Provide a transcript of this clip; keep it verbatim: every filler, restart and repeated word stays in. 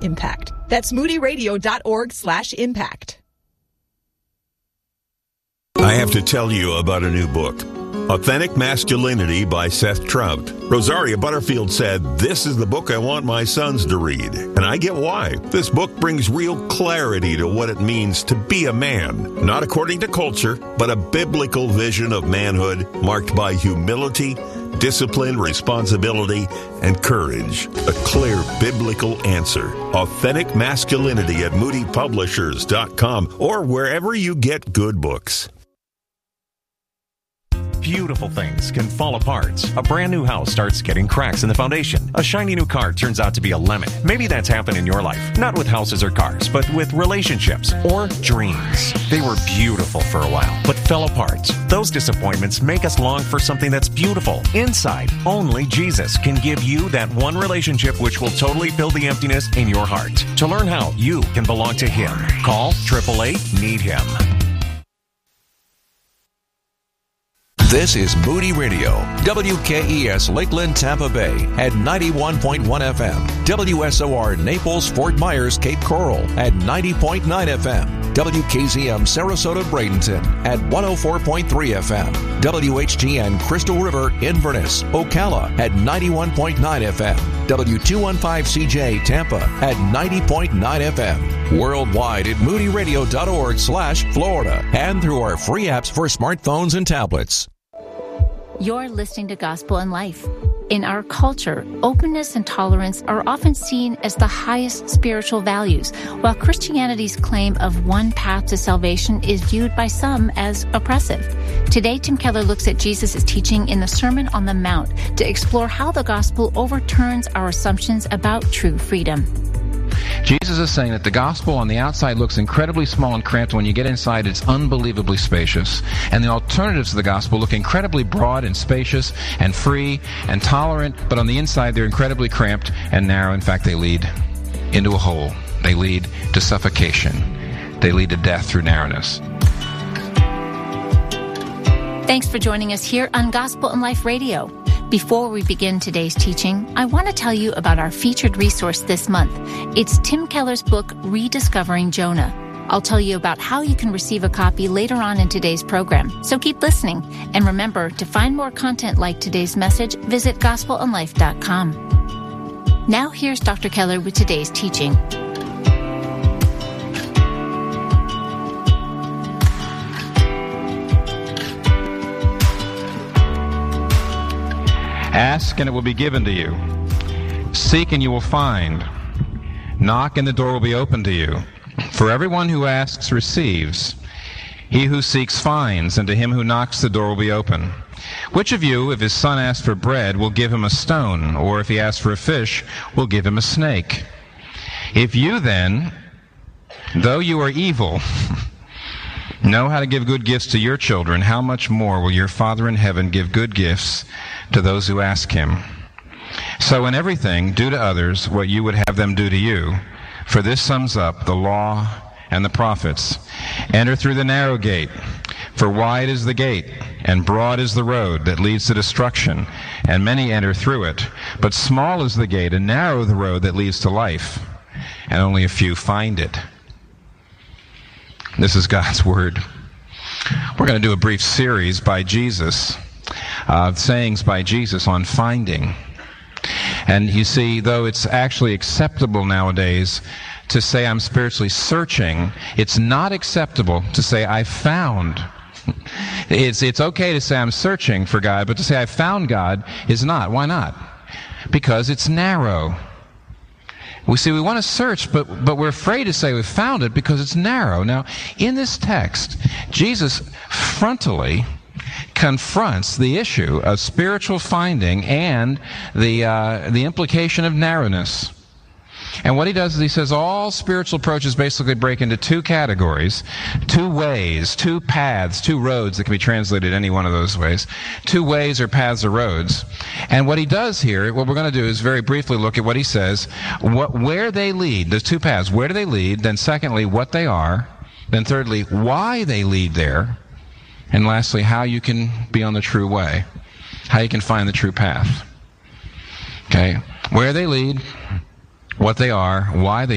impact. That's moodyradio.org slash impact. I have to tell you about a new book, Authentic Masculinity by Seth Trout. Rosaria Butterfield said, "This is the book I want my sons to read." And I get why. This book brings real clarity to what it means to be a man. Not according to culture, but a biblical vision of manhood marked by humility, discipline, responsibility, and courage. A clear biblical answer. Authentic Masculinity at moody publishers dot com or wherever you get good books. Beautiful things can fall apart. A brand new house starts getting cracks in the foundation. A shiny new car turns out to be a lemon. Maybe that's happened in your life. Not with houses or cars, but with relationships or dreams. They were beautiful for a while, but fell apart. Those disappointments make us long for something that's beautiful. Inside, only Jesus can give you that one relationship which will totally fill the emptiness in your heart. To learn how you can belong to Him, call eight eight eight, need him. This is Moody Radio, W K E S Lakeland, Tampa Bay at ninety-one point one F M, W S O R Naples, Fort Myers, Cape Coral at ninety point nine F M, W K Z M Sarasota, Bradenton at one oh four point three F M, W H G N Crystal River, Inverness, Ocala at ninety-one point nine F M, W two fifteen C J Tampa at ninety point nine F M, worldwide at moodyradio.org slash Florida, and through our free apps for smartphones and tablets. You're listening to Gospel in Life. In our culture, openness and tolerance are often seen as the highest spiritual values, while Christianity's claim of one path to salvation is viewed by some as oppressive. Today, Tim Keller looks at Jesus' teaching in the Sermon on the Mount to explore how the gospel overturns our assumptions about true freedom. Jesus is saying that the gospel on the outside looks incredibly small and cramped. When you get inside, it's unbelievably spacious. And the alternatives to the gospel look incredibly broad and spacious and free and tolerant, but on the inside, they're incredibly cramped and narrow. In fact, they lead into a hole. They lead to suffocation. They lead to death through narrowness. Thanks for joining us here on Gospel in Life Radio. Before we begin today's teaching, I want to tell you about our featured resource this month. It's Tim Keller's book, Rediscovering Jonah. I'll tell you about how you can receive a copy later on in today's program, so keep listening. And remember, to find more content like today's message, visit gospel in life dot com. Now here's Doctor Keller with today's teaching. Ask and it will be given to you. Seek and you will find. Knock and the door will be opened to you. For everyone who asks receives. He who seeks finds, and to him who knocks the door will be open. Which of you, if his son asks for bread, will give him a stone, or if he asks for a fish, will give him a snake? If you then, though you are evil, know how to give good gifts to your children, how much more will your Father in heaven give good gifts to those who ask him? So in everything, do to others what you would have them do to you, for this sums up the law and the prophets. Enter through the narrow gate, for wide is the gate, and broad is the road that leads to destruction, and many enter through it. But small is the gate, and narrow the road that leads to life, and only a few find it. This is God's Word. We're going to do a brief series by Jesus, uh, sayings by Jesus on finding. And you see, though it's actually acceptable nowadays to say I'm spiritually searching, it's not acceptable to say I found. It's, it's okay to say I'm searching for God, but to say I found God is not. Why not? Because it's narrow. We see we want to search, but, but we're afraid to say we found it because it's narrow. Now, in this text, Jesus frontally confronts the issue of spiritual finding and the uh, the implication of narrowness. And what he does is he says all spiritual approaches basically break into two categories, two ways, two paths, two roads that can be translated any one of those ways. Two ways or paths or roads. And what he does here, what we're going to do is very briefly look at what he says, what, where they lead, those two paths, where do they lead, then secondly, what they are, then thirdly, why they lead there, and lastly, how you can be on the true way, how you can find the true path. Okay, where they lead, what they are, why they